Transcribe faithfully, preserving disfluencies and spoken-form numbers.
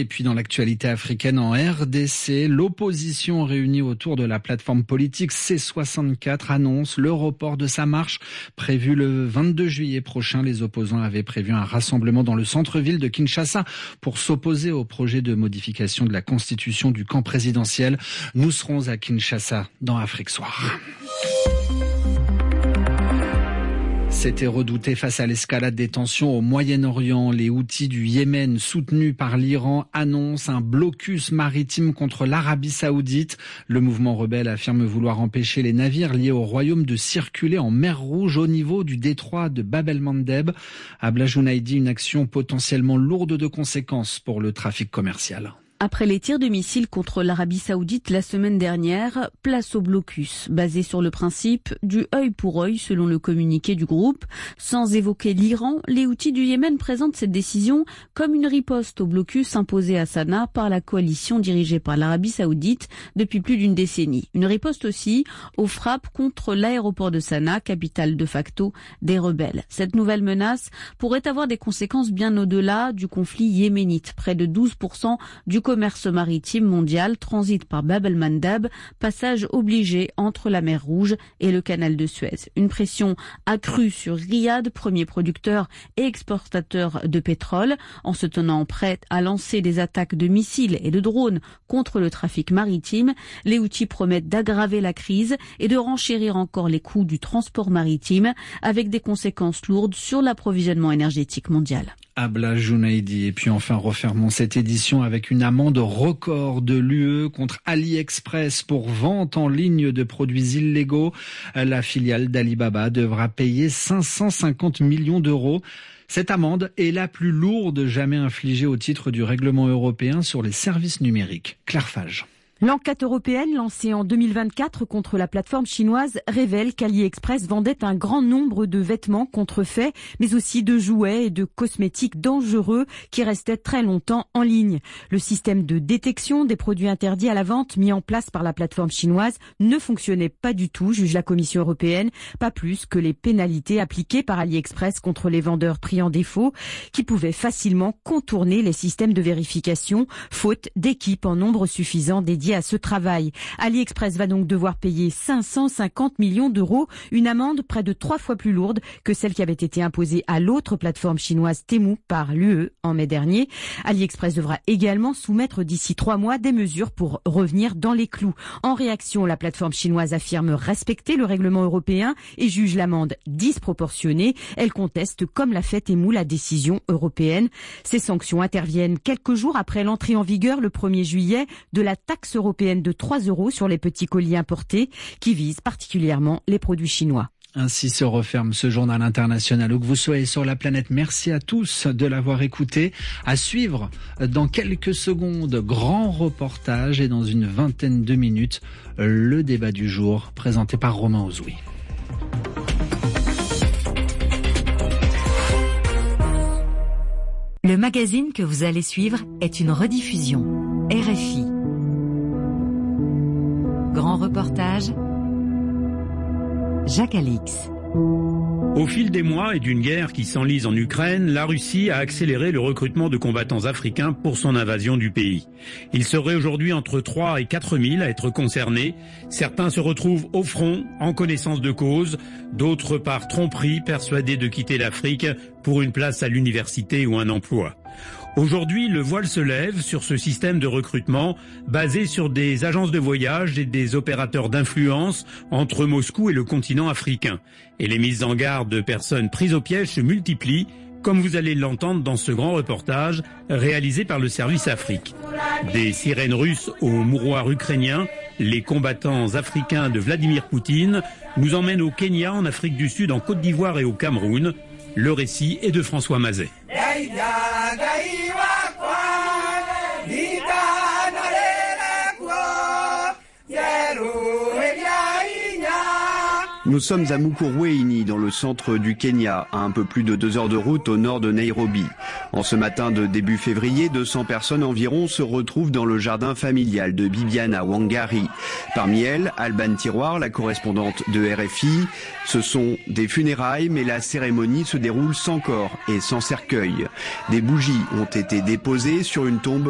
Et puis dans l'actualité africaine en R D C, l'opposition réunie autour de la plateforme politique C soixante-quatre annonce le report de sa marche prévue le vingt-deux juillet prochain. Les opposants avaient prévu un rassemblement dans le centre-ville de Kinshasa pour s'opposer au projet de modification de la constitution du camp présidentiel. Nous serons à Kinshasa dans Afrique Soir. C'était redouté face à l'escalade des tensions au Moyen-Orient. Les Houthis du Yémen, soutenus par l'Iran, annoncent un blocus maritime contre l'Arabie Saoudite. Le mouvement rebelle affirme vouloir empêcher les navires liés au royaume de circuler en mer Rouge au niveau du détroit de Bab el-Mandeb. Abla Jounaidi, une action potentiellement lourde de conséquences pour le trafic commercial. Après les tirs de missiles contre l'Arabie Saoudite la semaine dernière, place au blocus, basé sur le principe du œil pour œil selon le communiqué du groupe. Sans évoquer l'Iran, les Houthis du Yémen présentent cette décision comme une riposte au blocus imposé à Sanaa par la coalition dirigée par l'Arabie Saoudite depuis plus d'une décennie. Une riposte aussi aux frappes contre l'aéroport de Sanaa, capitale de facto des rebelles. Cette nouvelle menace pourrait avoir des conséquences bien au-delà du conflit yéménite. Près de douze pour cent du commerce maritime mondial transite par Bab el-Mandeb, passage obligé entre la mer Rouge et le canal de Suez. Une pression accrue sur Riyad, premier producteur et exportateur de pétrole, en se tenant prêt à lancer des attaques de missiles et de drones contre le trafic maritime. Les Houthis promettent d'aggraver la crise et de renchérir encore les coûts du transport maritime, avec des conséquences lourdes sur l'approvisionnement énergétique mondial. Abla Jounaidi. Et puis enfin, refermons cette édition avec une amende record de l'U E contre AliExpress pour vente en ligne de produits illégaux. La filiale d'Alibaba devra payer cinq cent cinquante millions d'euros. Cette amende est la plus lourde jamais infligée au titre du règlement européen sur les services numériques. Claire Fage. L'enquête européenne lancée en deux mille vingt-quatre contre la plateforme chinoise révèle qu'AliExpress vendait un grand nombre de vêtements contrefaits, mais aussi de jouets et de cosmétiques dangereux qui restaient très longtemps en ligne. Le système de détection des produits interdits à la vente mis en place par la plateforme chinoise ne fonctionnait pas du tout, juge la Commission européenne, pas plus que les pénalités appliquées par AliExpress contre les vendeurs pris en défaut, qui pouvaient facilement contourner les systèmes de vérification, faute d'équipes en nombre suffisant dédiées à ce travail. AliExpress va donc devoir payer cinq cent cinquante millions d'euros, une amende près de trois fois plus lourde que celle qui avait été imposée à l'autre plateforme chinoise Temu par l'U E en mai dernier. AliExpress devra également soumettre d'ici trois mois des mesures pour revenir dans les clous. En réaction, la plateforme chinoise affirme respecter le règlement européen et juge l'amende disproportionnée. Elle conteste, comme l'a fait Temu, la décision européenne. Ces sanctions interviennent quelques jours après l'entrée en vigueur le premier juillet de la taxe européenne de trois euros sur les petits colis importés qui vise particulièrement les produits chinois. Ainsi se referme ce journal international. Où que vous soyez sur la planète, merci à tous de l'avoir écouté. À suivre dans quelques secondes, grand reportage et dans une vingtaine de minutes, le débat du jour présenté par Romain Ozoui. Le magazine que vous allez suivre est une rediffusion. R F I. Grand reportage, Jacques Alix. Au fil des mois et d'une guerre qui s'enlise en Ukraine, la Russie a accéléré le recrutement de combattants africains pour son invasion du pays. Il serait aujourd'hui entre trois et quatre mille à être concernés. Certains se retrouvent au front, en connaissance de cause, d'autres par tromperie, persuadés de quitter l'Afrique pour une place à l'université ou un emploi. Aujourd'hui, le voile se lève sur ce système de recrutement basé sur des agences de voyage et des opérateurs d'influence entre Moscou et le continent africain. Et les mises en garde de personnes prises au piège se multiplient, comme vous allez l'entendre dans ce grand reportage réalisé par le service Afrique. Des sirènes russes aux mouroirs ukrainiens, les combattants africains de Vladimir Poutine nous emmènent au Kenya, en Afrique du Sud, en Côte d'Ivoire et au Cameroun. Le récit est de François Mazet. Nous sommes à Mukurweini, dans le centre du Kenya, à un peu plus de deux heures de route au nord de Nairobi. En ce matin de début février, deux cents personnes environ se retrouvent dans le jardin familial de Bibiana Wangari. Parmi elles, Alban Tiroir, la correspondante de R F I. Ce sont des funérailles, mais la cérémonie se déroule sans corps et sans cercueil. Des bougies ont été déposées sur une tombe